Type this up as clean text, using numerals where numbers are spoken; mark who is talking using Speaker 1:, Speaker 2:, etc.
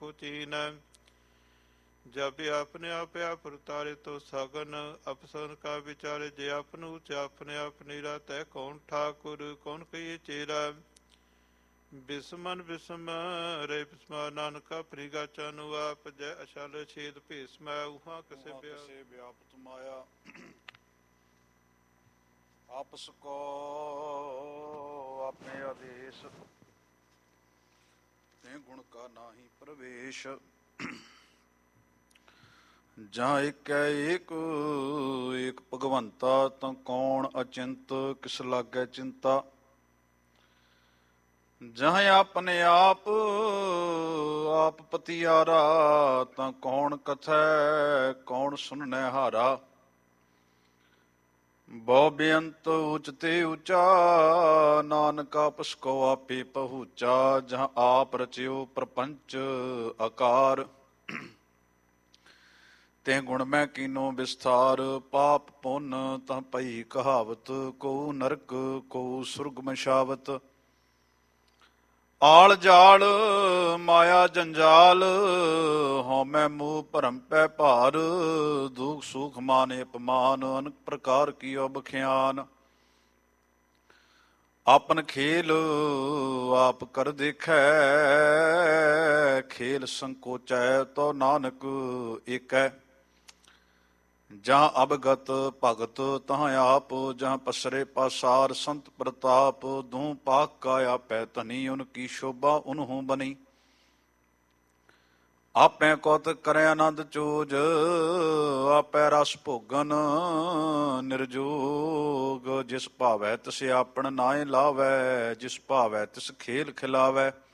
Speaker 1: ਕੋ ਚੀਨ। जब अपने आप आप उतारे तो सगन अपसन का विचारे जे अपन उच अपने आप निरात है कौन ठाकुर कौन कहिए चेरा। बिस्मन बिस्म रे बिस्मा नानका प्रिगा चनु आप जय अशल छेद भेसमा उहा कसे
Speaker 2: व्याप्त माया आपस को अपने आदेश गुण का नाही प्रवेश। ਜਾਂ ਇੱਕ ਹੈ ਏਕ ਏਕ ਭਗਵੰਤਾ ਤਾਂ ਕੌਣ ਅਚਿੰਤ ਕਿਸ ਲਾਗੈ ਚਿੰਤਾ। ਜਾਂ ਆਪਣੇ ਆਪ ਆਪ ਪਤਿਆਰਾ ਤਾਂ ਕੌਣ ਕਥੈ ਕੌਣ ਸੁਣਨੈ ਹਾਰਾ। ਬਹੁ ਬੇਅੰਤ ਉਚ ਤੇ ਉਚਾ ਨਾਨਕ ਆਪਸ ਕੋ ਆਪੇ ਪਹੁੰਚਾ। ਜਾਂ ਆਪ ਰਚਿਓ ਪ੍ਰਪੰਚ ਆਕਾਰ ਤੇ ਗੁਣ ਮੈਂ ਕੀਨੋ ਵਿਸਥਾਰ। ਪਾਪ ਪੁੰਨ ਤਾਂ ਪਈ ਕਹਾਵਤ ਕੋ ਨਰਕ ਕੋ ਸੁਰਗ ਮਸ਼ਾਵਤ। ਆਲ ਜਾਲ ਮਾਇਆ ਜੰਜਾਲ ਹਉਮੈ ਮੋਹ ਭਰਮ ਪੈ ਭਾਰ। ਦੁਖ ਸੁਖ ਮਾਨ ਅਪਮਾਨ ਅਨੇਕ ਪ੍ਰਕਾਰ ਕੀਓ ਬਖਿਆਨ। ਆਪਨ ਖੇਲ ਆਪ ਕਰ ਦੇਖੈ ਖੇਲ ਸੰਕੋਚੈ ਤੋ ਨਾਨਕ ਏਕੈ। ਜਾਂ ਅਬਗਤ ਭਗਤ ਤਹਾਂ ਆਪ ਜਾਂ ਪਸਰੇ ਪਾਸਾਰ ਸੰਤ ਪ੍ਰਤਾਪ। ਦੂਹ ਪਾਕ ਕਾ ਆਪੈ ਧਨੀ ਉਨ ਕੀ ਸ਼ੋਭਾ ਉਨਹੂ ਬਨੀ। ਆਪੈ ਕੌਤਕ ਕਰੈ ਆਨੰਦ ਚੋਜ ਆਪੈ ਰਸ ਭੋਗਨ ਨਿਰਜੋਗ। ਜਿਸ ਭਾਵੈ ਤਿਸ ਆਪਣ ਨਾਇ ਲਾਵੈ ਜਿਸ ਭਾਵੈ ਤਿਸ ਖੇਲ ਖਿਲਾਵੈ।